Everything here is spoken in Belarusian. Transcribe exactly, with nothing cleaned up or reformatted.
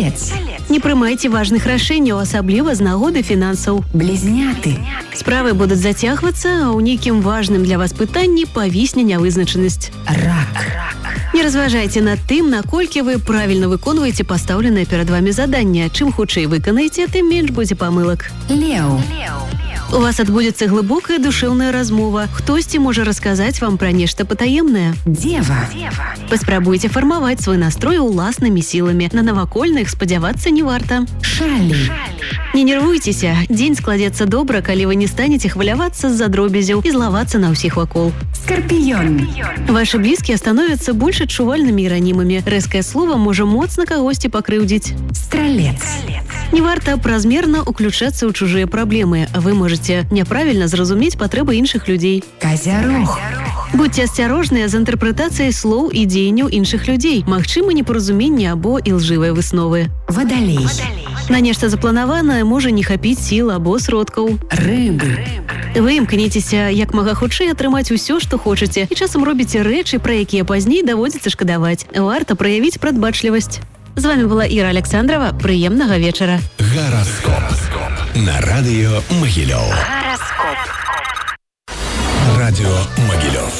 Талец. Не прымайце важных рашэнняў, асабліва з нагоды фінансаў. Блізняты. Справы будуць зацягвацца, а ў нейкім важным для вас пытанні павісне нявызначанасць. Рак. Не разважайце над тым, наколькі вы правільна выконваеце пастаўленае перад вамі заданне. Чым хутчэй выканаеце, тым менш будзе памылак. Леў. У вас адбудзецца глыбокая душэўная размова. Хтосьці можа расказаць вам пра нешта патаемнае. Дева. Паспрабуйце фармаваць свой настрой уласнымі сіламі. На навакольных спадзявацца не варта. Шалі. Не нервуйцеся. Дзень складзецца добра, калі вы не станеце хвалявацца з-за дробязяў і злавацца на ўсіх вакол. Скарпіён. Вашы блізкія становяцца больш адчувальнымі і ранімымі. Рэзкае слова можа моцна кагосьці пакрыўдзіць. Стралец. Не варта празмерна уключацца ў чужыя праблемы. Вы можаце няправільна зразумець патрэбы іншых людзей. Казярог. Будьце асцярожныя з інтэрпрэтацыяй слоў і дзеянняў іншых людзей. Магчыма непаразуменне або ілжывыя высновы. Вадалей. На нешта запланаванае можа не хапіць сіл або сродкаў. Рыбы. Вы імкнецеся як мага хутчэй атрымаць усё, што хочаце, і часам робіце рэчы, пра якія пазней даводзіцца шкадаваць. Варта праявіць прадбачлівасць. З вами была Іра Александрова. Прыемнага вечара. Гараскоп. На радыё Магілёў. Гараскоп. Радіо Могилев.